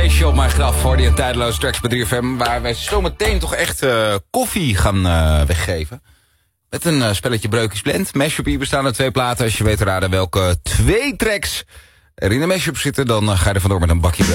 feestje op mijn graf voor die tijdloos tracks bij 3FM... waar wij zometeen toch echt koffie gaan weggeven. Met een spelletje Breukjes Blend. Mashup hier bestaan uit 2 platen. Als je weet te raden welke 2 tracks er in de mashup zitten... dan ga je er vandoor met een bakje brood.